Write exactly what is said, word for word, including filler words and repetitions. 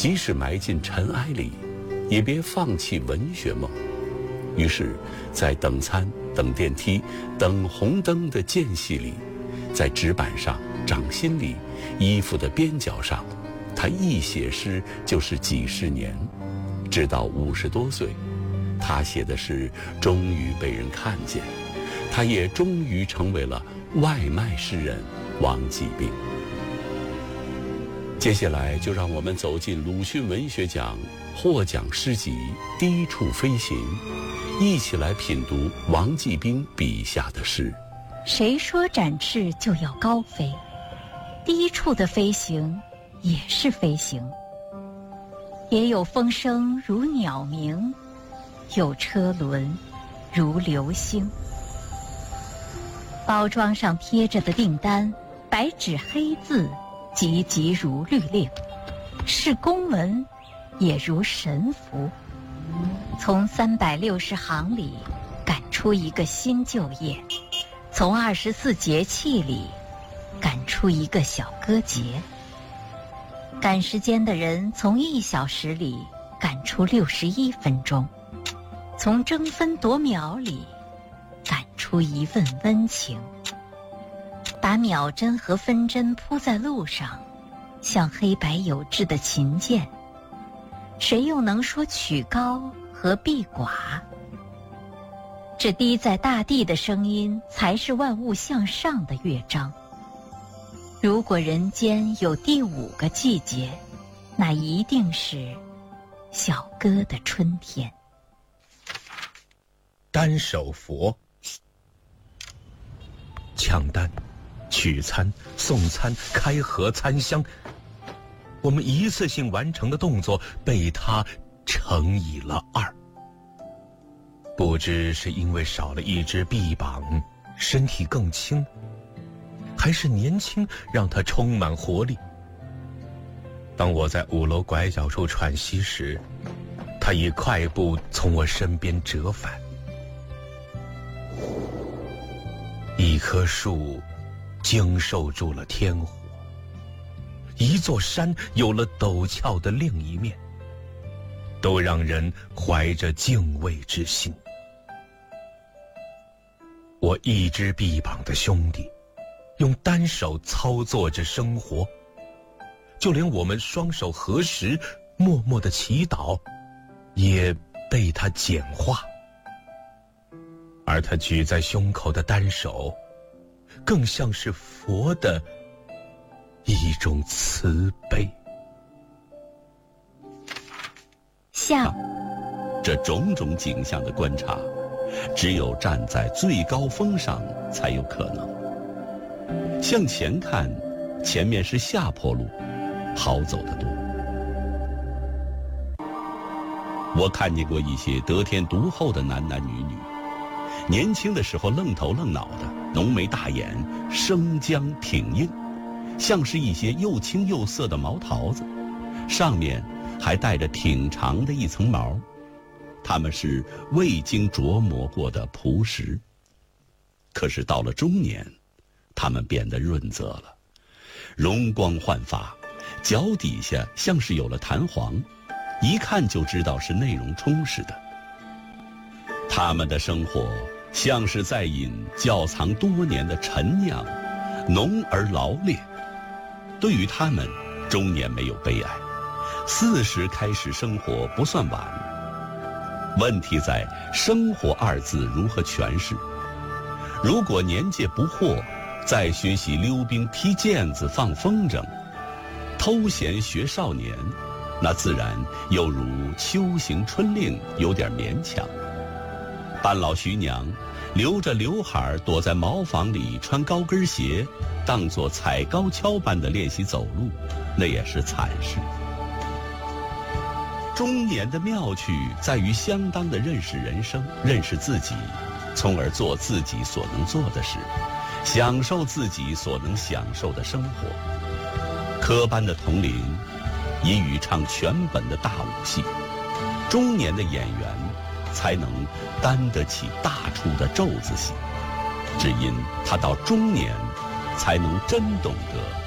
即使埋进尘埃里，也别放弃文学梦。于是，在等餐、等电梯、等红灯的间隙里，在纸板上、掌心里、衣服的边角上，他一写诗就是几十年，直到五十多岁，他写的诗终于被人看见，他也终于成为了外卖诗人王继兵。接下来就让我们走进鲁迅文学奖获奖诗集《低处飞行》，一起来品读王继兵笔下的诗。 谁说展翅就要高飞？低处的飞行也是飞行，也有风声如鸟鸣，有车轮如流星。包装上贴着的订单，白纸黑字，急急如律令，是公文也如神符，从三百六十行里赶出一个新就业，从二十四节气里赶出一个小歌节，赶时间的人从一小时里赶出六十一分钟，从争分夺秒里赶出一份温情，把秒针和分针铺在路上，像黑白有致的琴键，谁又能说曲高和避寡？这滴在大地的声音，才是万物向上的乐章。如果人间有第五个季节，那一定是小歌的春天。 单手佛，抢单、取餐、送餐、开盒、餐箱，我们一次性完成的动作被他乘以了二。不知是因为少了一只臂膀，身体更轻，还是年轻让他充满活力。当我在五楼拐角处喘息时，他以快步从我身边折返。一棵树经受住了天火，一座山有了陡峭的另一面，都让人怀着敬畏之心。我一只臂膀的兄弟，用单手操作着生活，就连我们双手合十默默的祈祷，也被他简化。而他举在胸口的单手，更像是佛的一种慈悲。 像这种种景象的观察，只有站在最高峰上才有可能。向前看，前面是下坡路，好走得多。我看见过一些得天独厚的男男女女，年轻的时候愣头愣脑的，浓眉大眼，生姜挺硬，像是一些又青又涩的毛桃子，上面还带着挺长的一层毛。他们是未经琢磨过的朴实。可是到了中年，他们变得润泽了，容光焕发，脚底下像是有了弹簧，一看就知道是内容充实的。他们的生活像是在饮窖藏多年的陈酿，浓而老练。对于他们，中年没有悲哀，四十开始生活不算晚。问题在生活二字如何诠释。如果年届不惑，再学习溜冰、踢毽子、放风筝，偷闲学少年，那自然又如秋行春令，有点勉强。半老徐娘留着刘海躲在茅房里穿高跟鞋，当作踩高跷般的练习走路，那也是惨事。中年的妙趣在于相当的认识人生，认识自己，从而做自己所能做的事，享受自己所能享受的生活。科班的童龄已与唱全本的大武戏，中年的演员才能担得起大出的咒子戏，只因他到中年才能真懂得